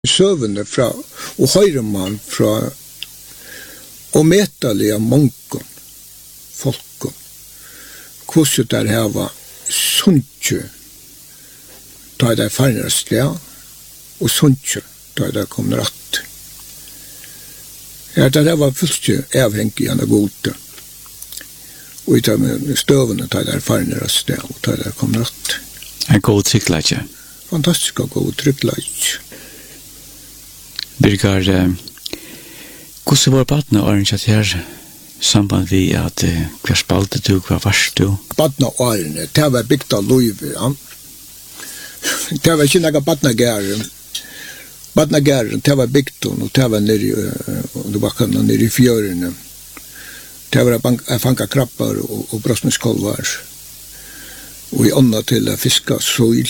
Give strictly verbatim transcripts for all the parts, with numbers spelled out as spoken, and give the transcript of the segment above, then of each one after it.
Søvende fra, og høyre man fra ometallige monken, folken, hvordan der her var sunnkjø, da det færres det, og sunnkjø, da det kom rett. Ja, det her var fullstje avhengig av det gode. Og i det støvende, da det færres det, og da det kom rett. En god tryggleggje. Fantastisk og god tryggleggje. Birgar, eh, hvordan var badna årene til her samband vi at eh, hva spalte du, hva varst du? Badna årene, det var bygd av Løyve, ja. Det var ikke noe badna gæren. Badna gæren, det var bygd og det var nere, uh, det var nere i fjørene. Det var å fanka krabbar og, og brosneskolvar. Og i ånda til å fiska sol.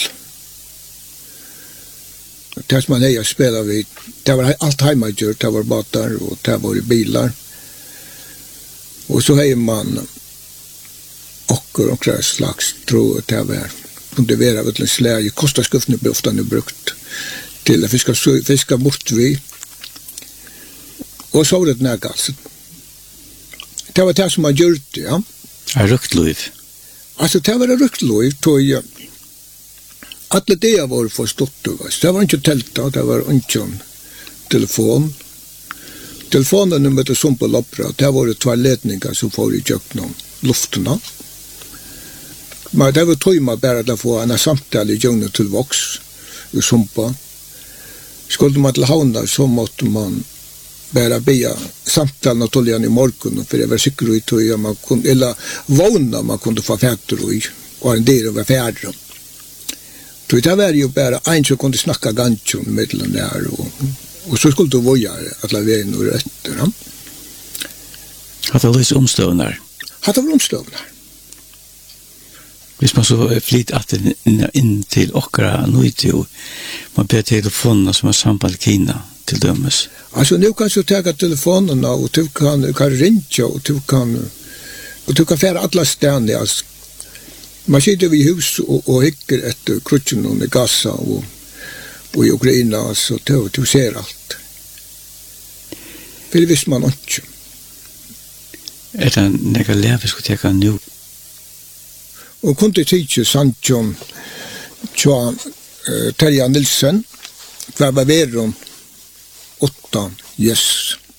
Det som man heier spela vid, det var alt heimadgjør, det var båtar og det var bilar. Og så heier man okker og slags tro at det var kunde være vet en slæge, kostaskuffene ble ofte nu brukt til å fiska, fiska bort vi. Og så var det nærgast. Det var det som man gjør det, ja. Er ruktløyv? Altså, det var ruktløyv, tog jeg. Alle det var forstått, det var ikke telta, det var ikke telefon. Telefonen nummer som på loppra, det var två ledningar som får i kjøkken luftene. Men det var tøyma bare til å få en samtale i jøgne til voks i sumpa. Skulle man til havna, så måtte man bare be samtalen og toljan i morgen, for jeg var sikker ut til man kunne, eller vågna man kunne få fætter i, og en del var færre. Så det var jo bare en som kunne snakka gansjon mellom der, og, og så skulle du voja at la veien og etter. Ja. Hadde det lyst omstøvende her? Hadde det omstøvende her. Hvis man så flyt at det inn til okkara nøytio, man ber telefonene som har samband Kina til dømes. Altså, nu kan du ta telefonene, og du kan, du kan ringe, og du kan, og du kan fære alle stedene. Altså, man sitter vid hus og, og hikker etter krutjen i Gaza og, og i Ukraina, så du, du ser alt. For det visste man ikke. Er det nega leve skulle teka nu? Og kunde tidsi Sanchon tja uh, Terja Nilsen, hva var veron åtta, yes.